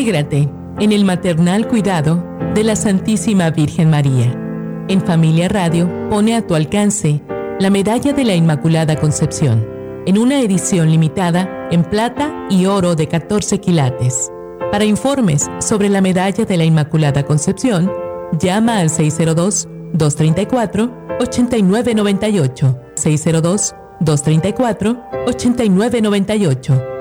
Intégrate en el maternal cuidado de la Santísima Virgen María. En Familia Radio pone a tu alcance la Medalla de la Inmaculada Concepción, en una edición limitada en plata y oro de 14 quilates. Para informes sobre la Medalla de la Inmaculada Concepción, llama al 602-234-8998, 602-234-8998